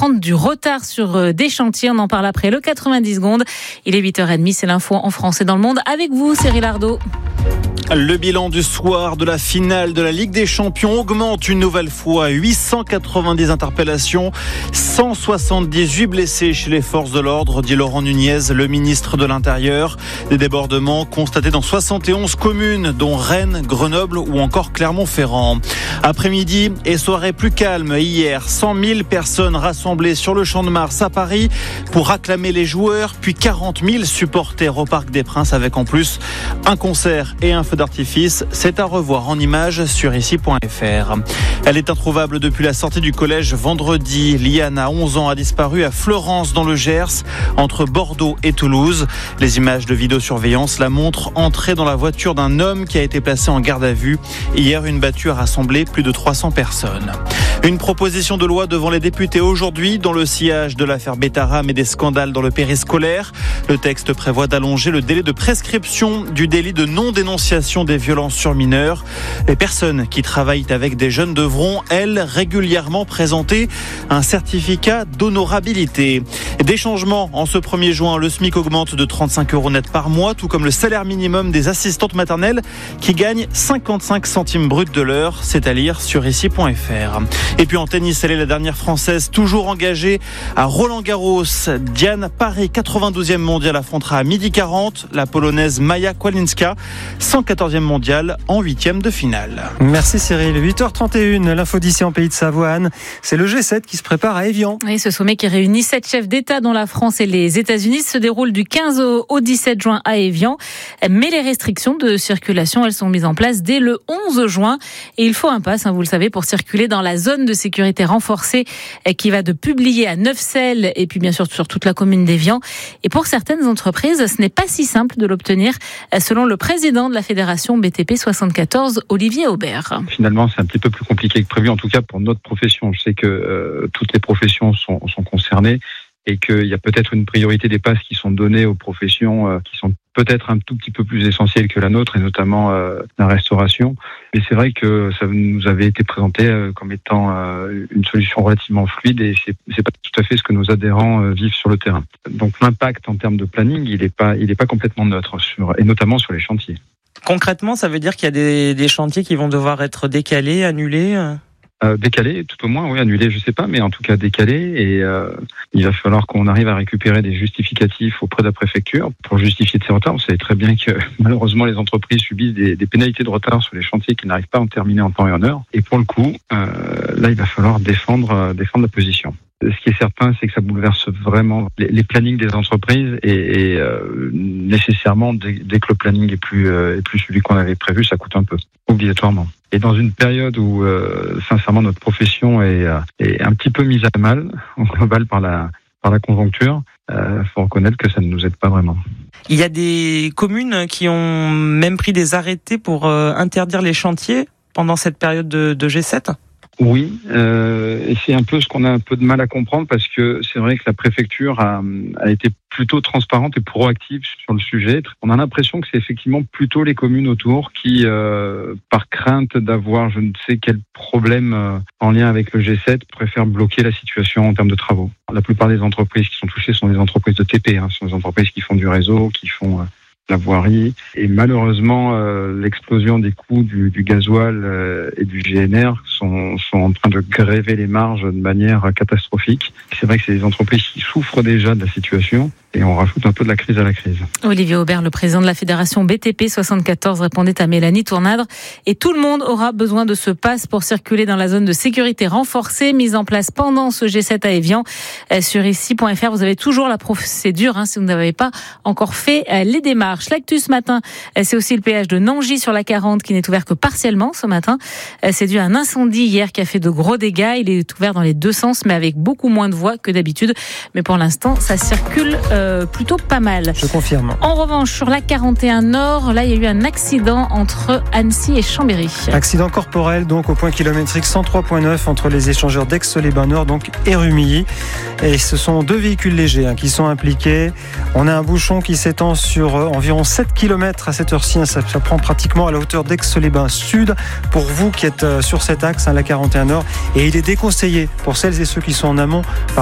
prendre du retard sur des chantiers. On en parle après le 90 secondes. Il est 8h30, c'est l'info en France et dans le monde. Avec vous, Cyril Ardo. Le bilan du soir de la finale de la Ligue des Champions augmente une nouvelle fois. 890 interpellations, 178 blessés chez les forces de l'ordre, dit Laurent Nunez, le ministre de l'Intérieur. Des débordements constatés dans 71 communes, dont Rennes, Grenoble ou encore Clermont-Ferrand. Après-midi et soirée plus calme hier, 100 000 personnes rassemblées sur le Champ de Mars à Paris pour acclamer les joueurs, puis 40 000 supporters au Parc des Princes avec en plus un concert et un feu d'artifice. C'est à revoir en images sur ici.fr. Elle est introuvable depuis la sortie du collège vendredi. Liana, 11 ans, a disparu à Fleurance dans le Gers, entre Bordeaux et Toulouse. Les images de vidéosurveillance la montrent entrer dans la voiture d'un homme qui a été placé en garde à vue. Hier, une battue a rassemblé plus de 300 personnes. Une proposition de loi devant les députés aujourd'hui dans le sillage de l'affaire Betaram et des scandales dans le périscolaire. Le texte prévoit d'allonger le délai de prescription du délit de non-dénonciation des violences sur mineurs. Les personnes qui travaillent avec des jeunes devront, elles, régulièrement présenter un certificat d'honorabilité. Des changements en ce 1er juin. Le SMIC augmente de 35 € net par mois, tout comme le salaire minimum des assistantes maternelles qui gagnent 55 centimes bruts de l'heure. C'est à lire sur ici.fr. Et puis en tennis, elle est la dernière Française toujours engagée à Roland-Garros. Diane Parry, 92e mondiale, affrontera à 12h40 la Polonaise Maja Kłalinska, 114e mondiale en 8e de finale. Merci Cyril. 8h31, l'info d'ici en Pays de Savoie. Anne, c'est le G7 qui se prépare à Évian. Oui, ce sommet qui réunit 7 chefs d'État dont la France et les États-Unis se déroule du 15 au 17 juin à Évian. Mais les restrictions de circulation, elles sont mises en place dès le 11 juin. Et il faut un pass, vous le savez, pour circuler dans la zone de sécurité renforcée qui va de Publier à Neufcelles et puis bien sûr sur toute la commune d'Évian. Et pour certaines entreprises, ce n'est pas si simple de l'obtenir, selon le président de la fédération BTP 74, Olivier Aubert. Finalement, c'est un petit peu plus compliqué que prévu, en tout cas pour notre profession. Je sais que toutes les professions sont concernées et qu'il y a peut-être une priorité des passes qui sont données aux professions qui sont peut-être un tout petit peu plus essentielles que la nôtre, et notamment la restauration. Mais c'est vrai que ça nous avait été présenté comme étant une solution relativement fluide, et c'est pas tout à fait ce que nos adhérents vivent sur le terrain. Donc l'impact en termes de planning, il est pas complètement neutre, et notamment sur les chantiers. Concrètement, ça veut dire qu'il y a des chantiers qui vont devoir être décalés, annulés Décalé, tout au moins, oui, annulé, je sais pas, mais en tout cas décalé, et il va falloir qu'on arrive à récupérer des justificatifs auprès de la préfecture pour justifier de ces retards. Vous savez très bien que malheureusement les entreprises subissent des pénalités de retard sur les chantiers qui n'arrivent pas à en terminer en temps et en heure, et pour le coup, là il va falloir défendre la position. Ce qui est certain, c'est que ça bouleverse vraiment les plannings des entreprises, et nécessairement, dès que le planning est plus celui qu'on avait prévu, ça coûte un peu, obligatoirement. Et dans une période où, sincèrement, notre profession est un petit peu mise à mal, en global, par la conjoncture, faut reconnaître que ça ne nous aide pas vraiment. Il y a des communes qui ont même pris des arrêtés pour interdire les chantiers pendant cette période de G7 ? Oui, et c'est un peu ce qu'on a un peu de mal à comprendre, parce que c'est vrai que la préfecture a été plutôt transparente et proactive sur le sujet. On a l'impression que c'est effectivement plutôt les communes autour qui, par crainte d'avoir je ne sais quel problème en lien avec le G7, préfèrent bloquer la situation en termes de travaux. La plupart des entreprises qui sont touchées sont des entreprises de TP, ce sont des entreprises qui font du réseau, qui font la voirie, et malheureusement l'explosion des coûts du gasoil et du GNR sont en train de gréver les marges de manière catastrophique. C'est vrai que c'est des entreprises qui souffrent déjà de la situation, et on rajoute un peu de la crise à la crise. Olivier Aubert, le président de la fédération BTP 74, répondait à Mélanie Tournadre. Et tout le monde aura besoin de ce pass pour circuler dans la zone de sécurité renforcée mise en place pendant ce G7 à Évian. Sur ici.fr, vous avez toujours la procédure si vous n'avez pas encore fait les démarches. L'actu ce matin, c'est aussi le péage de Nangy sur la 40 qui n'est ouvert que partiellement ce matin. C'est dû à un incendie hier qui a fait de gros dégâts. Il est ouvert dans les deux sens, mais avec beaucoup moins de voies que d'habitude. Mais pour l'instant, ça circule plutôt pas mal. Je confirme. En revanche, sur la 41 Nord, là, il y a eu un accident entre Annecy et Chambéry. Accident corporel, donc, au point kilométrique 103.9 entre les échangeurs d'Aix-les-Bains-Nord, donc, et Rumilly. Et ce sont 2 véhicules légers qui sont impliqués. On a un bouchon qui s'étend sur environ 7 km à cette heure-ci. Ça prend pratiquement à la hauteur d'Aix-les-Bains Sud pour vous qui êtes sur cet axe, la 41 Nord. Et il est déconseillé pour celles et ceux qui sont en amont,